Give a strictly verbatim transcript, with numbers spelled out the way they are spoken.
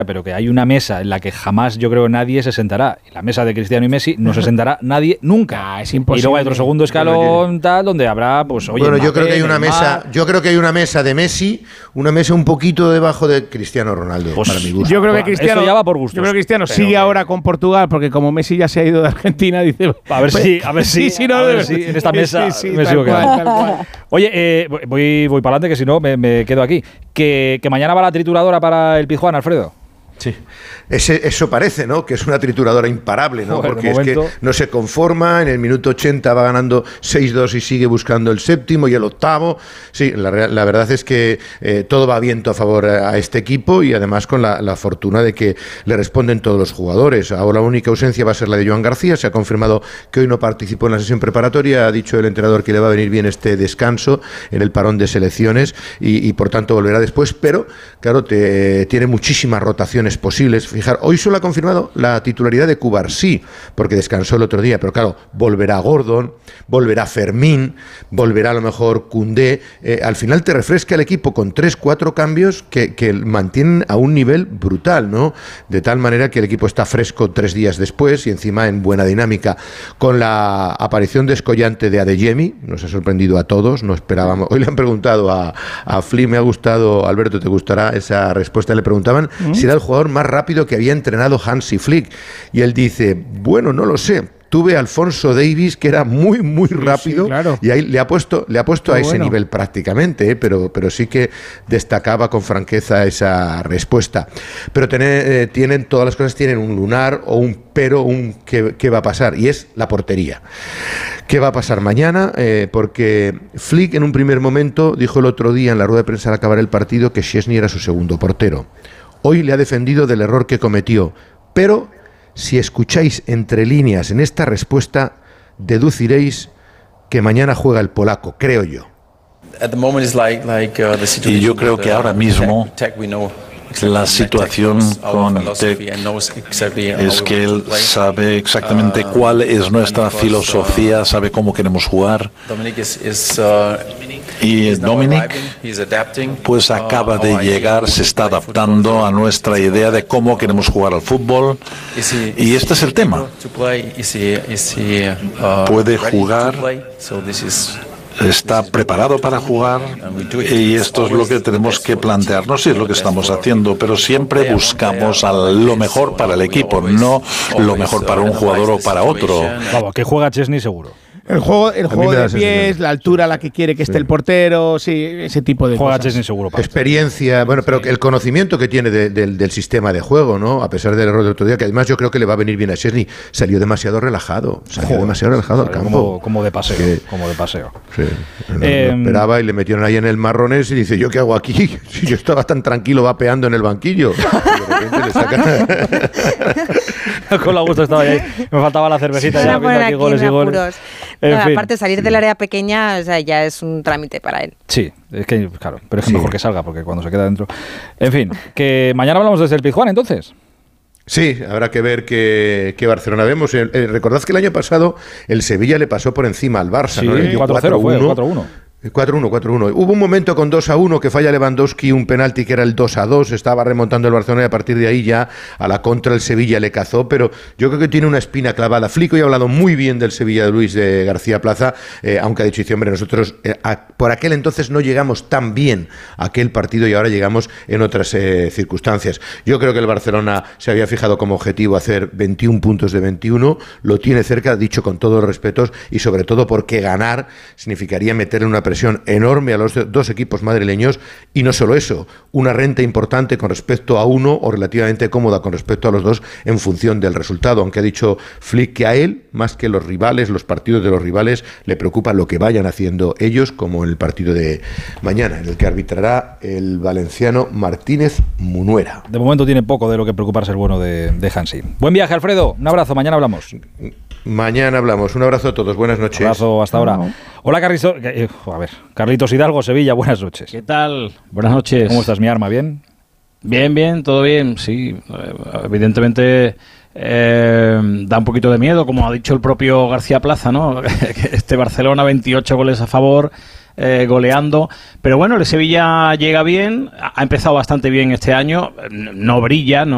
pero que hay una mesa en la que jamás yo creo nadie se sentará. Y la mesa de Cristiano y Messi no se sentará nadie nunca. Ah, es imposible. Y luego hay otro segundo escalón tal donde habrá, pues, oye, bueno, yo Mbappé, creo que hay una Neymar. mesa, yo creo que hay una mesa de Messi, una mesa un poquito debajo de Cristiano Ronaldo, Pues, para mi gusto. Yo creo que Bueno, Cristiano, eso ya va por gustos. yo creo que Cristiano Pero sigue que- ahora con Portugal, porque como Messi ya se ha ido de Argentina, dice. A ver si, a ver si, sí, no, a ver si en esta mesa sí, sí, me tal sigo cual, quedando. tal cual. Oye, eh, voy, voy para adelante, que si no me, me quedo aquí. Que, que mañana va la trituradora para el Pizjuán, Alfredo. Sí. Ese, eso parece, ¿no? Que es una trituradora imparable, ¿no? Joder, Porque de es que momento. no se conforma, en el minuto ochenta va ganando seis dos y sigue buscando el séptimo y el octavo. Sí, la, rea- la verdad es que eh, todo va viento a favor a, a este equipo y además con la, la fortuna de que le responden todos los jugadores. Ahora la única ausencia va a ser la de Joan García, se ha confirmado que hoy no participó en la sesión preparatoria, ha dicho el entrenador que le va a venir bien este descanso en el parón de selecciones y, y por tanto volverá después, pero claro, te, tiene muchísimas rotaciones posibles. Fijar, hoy solo ha confirmado la titularidad de Cubarsí, porque descansó el otro día, pero claro, volverá Gordon, volverá Fermín, volverá a lo mejor Koundé. Eh, al final te refresca el equipo con tres, cuatro cambios que, que mantienen a un nivel brutal, ¿no? De tal manera que el equipo está fresco tres días después y encima en buena dinámica. Con la aparición descollante de Adeyemi, nos ha sorprendido a todos, no esperábamos. Hoy le han preguntado a, a Fli, me ha gustado, Alberto, ¿te gustará esa respuesta? Le preguntaban ¿Mm? si era el jugador más rápido que había entrenado Hansi Flick. Y él dice, bueno, no lo sé. Tuve a Alfonso Davies, que era muy, muy rápido, sí, claro. y ahí le ha puesto, le ha puesto Qué a ese bueno. nivel prácticamente, ¿eh? pero, pero sí que destacaba con franqueza esa respuesta. Pero tener, eh, tienen, todas las cosas tienen un lunar o un pero, un qué, qué va a pasar, y es la portería. ¿Qué va a pasar mañana? Eh, porque Flick en un primer momento dijo el otro día en la rueda de prensa al acabar el partido que Szczęsny era su segundo portero. Hoy le ha defendido del error que cometió, pero si escucháis entre líneas en esta respuesta, deduciréis que mañana juega el polaco, creo yo. Y yo creo que ahora mismo la situación con Tec es que él sabe exactamente cuál es nuestra filosofía, sabe cómo queremos jugar. Y Dominic pues acaba de llegar, se está adaptando a nuestra idea de cómo queremos jugar al fútbol. Y este es el tema. Puede jugar, está preparado para jugar, y esto es lo que tenemos que plantearnos y es lo que estamos haciendo, pero siempre buscamos a lo mejor para el equipo, no lo mejor para un jugador o para otro. Vamos, que juega Szczęsny seguro. El juego, el A mí juego me da de esa pies, sensación. la altura a la que quiere que esté Sí. el portero, sí, ese tipo de Juega cosas. Szczęsny seguro. Para Experiencia, bueno, pero el conocimiento que tiene de, de, del sistema de juego, ¿no? A pesar del error del otro día, que además yo creo que le va a venir bien a Szczęsny. Salió demasiado relajado, salió Joder, demasiado relajado al campo. Como, como de paseo, Que- como de paseo. Sí, no, Eh, no esperaba y le metieron ahí en el marrones y dice, ¿yo qué hago aquí? Si yo estaba tan tranquilo vapeando en el banquillo. Y de repente le sacan... Con la gusto estaba ahí. Me faltaba la cervecita. Se Ya van a viendo poner aquí aquí goles en y goles. apuros. En No, fin. aparte, salir del área pequeña, o sea, ya es un trámite para él. Sí, es que, claro, pero es que Sí. mejor que salga, porque cuando se queda dentro. En fin, que mañana hablamos desde el Pizjuán, entonces. Sí, habrá que ver qué, qué Barcelona vemos. Eh, eh, recordad que el año pasado el Sevilla le pasó por encima al Barça, Sí, ¿no? Le dio cuatro cero fue, cuatro uno. cuatro uno, cuatro uno. Hubo un momento con dos a uno que falla Lewandowski, un penalti que era el dos a dos, estaba remontando el Barcelona y a partir de ahí ya a la contra el Sevilla le cazó, pero yo creo que tiene una espina clavada. Flick hoy ha hablado muy bien del Sevilla de Luis de García Plaza, eh, aunque ha dicho, dice, hombre, nosotros eh, a, por aquel entonces no llegamos tan bien a aquel partido y ahora llegamos en otras eh, circunstancias. Yo creo que el Barcelona se había fijado como objetivo hacer veintiún puntos de veintiuno, lo tiene cerca, dicho con todos los respetos, y sobre todo porque ganar significaría meterle una presión enorme a los dos equipos madrileños, y no solo eso, una renta importante con respecto a uno o relativamente cómoda con respecto a los dos en función del resultado, aunque ha dicho Flick que a él, más que los rivales, los partidos de los rivales, le preocupa lo que vayan haciendo ellos, como el partido de mañana, en el que arbitrará el valenciano Martínez Munuera. De momento tiene poco de lo que preocuparse el bueno de, de Hansi. Buen viaje, Alfredo. Un abrazo, mañana hablamos. Mañana hablamos. Un abrazo a todos. Buenas noches. Un abrazo hasta ahora. Hola, Carlitos. Eh, a ver, Carlitos Hidalgo, Sevilla, buenas noches. ¿Qué tal? Buenas noches. ¿Cómo estás, mi arma? ¿Bien? Bien, bien, todo bien, sí. Evidentemente eh, da un poquito de miedo, como ha dicho el propio García Plaza, ¿no? Este Barcelona, veintiocho goles a favor, eh, goleando. Pero bueno, el Sevilla llega bien, ha empezado bastante bien este año, no brilla, no.